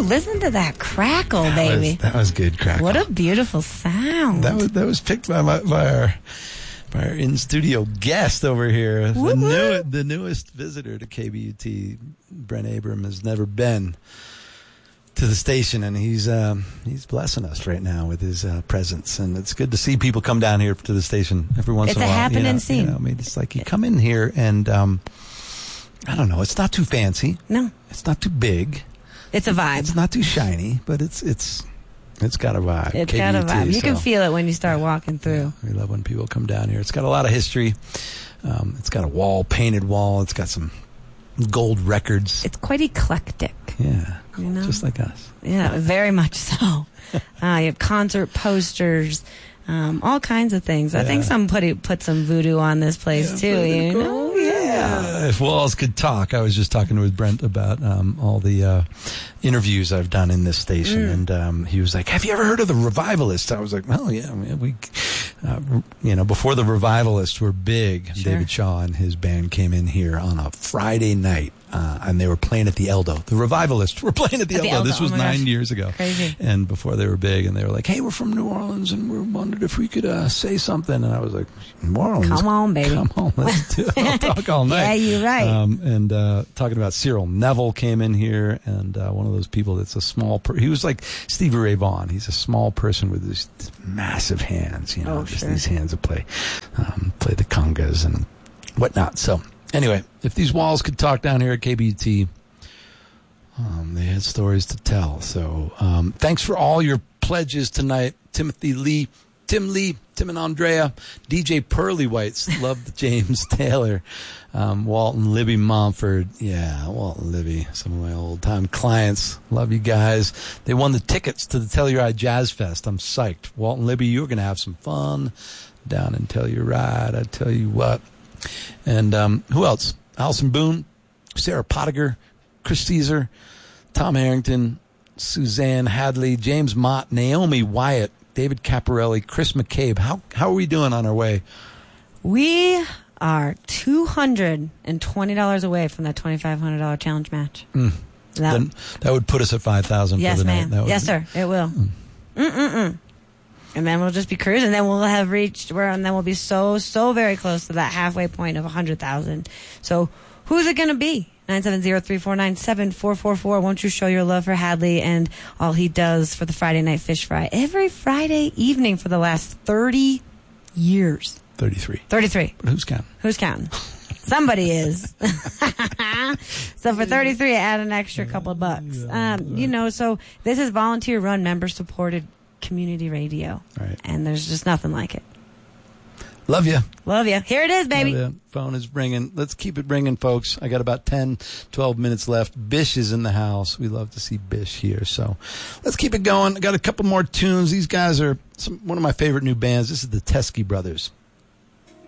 Listen to that crackle, baby. That was good crackle. What a beautiful sound. That was picked by our in-studio guest over here. The newest visitor to KBUT, Brent Abram, has never been to the station, and he's blessing us right now with his presence. And it's good to see people come down here to the station every once in a while. It's a happening scene. I mean, it's like you come in here and I don't know. It's not too fancy. No, it's not too big. It's a vibe. It's not too shiny, but it's got a vibe. It's got a vibe. You can feel it when you start walking through. Yeah, we love when people come down here. It's got a lot of history. It's got a painted wall. It's got some gold records. It's quite eclectic. Yeah, you know? Just like us. Yeah, very much so. You have concert posters, all kinds of things. I think somebody put some voodoo on this place too. You know? Yeah. If walls could talk, I was just talking with Brent about all the interviews I've done in this station, and he was like, "Have you ever heard of the Revivalists?" I was like, "Well, yeah, we before the Revivalists were big, sure. David Shaw and his band came in here on a Friday night, and they were playing at the Eldo. The Revivalists were playing at the Eldo. This was 9 years ago. Crazy. And before they were big, and they were like, "Hey, we're from New Orleans, and we wondered if we could say something." And I was like, "New Orleans? Come on, baby. Come on, let's do it. I'll talk all night." Yeah, you're right. And talking about Cyril Neville came in here, and one of those people that's a small he was like Stevie Ray Vaughan. He's a small person with these massive hands, just these hands that play the congas and whatnot. So anyway, if these walls could talk down here at KBUT, they had stories to tell. So thanks for all your pledges tonight. Tim and Andrea, DJ Pearly Whites, love James Taylor, Walt and Libby Momford. Yeah, Walt and Libby, some of my old-time clients. Love you guys. They won the tickets to the Telluride Jazz Fest. I'm psyched. Walt and Libby, you're going to have some fun down in Telluride, I tell you what. And who else? Allison Boone, Sarah Pottiger, Chris Caesar, Tom Harrington, Suzanne Hadley, James Mott, Naomi Wyatt, David Caparelli, Chris McCabe. How are we doing on our way? We are $220 away from that $2,500 challenge match. That would put us at 5,000 yes, for the ma'am. night. Yes, sir. It will. And then we'll just be cruising. Then we'll have reached and then we'll be so very close to that halfway point of 100,000. So who's it going to be? 970-349-7444. Won't you show your love for Hadley and all he does for the Friday Night Fish Fry every Friday evening for the last 30 years. 33. But who's counting? Somebody is. So for 33, add an extra couple of bucks. So this is volunteer-run, member-supported community radio. Right. And there's just nothing like it. Love you. Here it is, baby. Phone is ringing. Let's keep it ringing, folks. I got about 10, 12 minutes left. Bish is in the house. We love to see Bish here. So let's keep it going. I got a couple more tunes. These guys are one of my favorite new bands. This is the Teskey Brothers.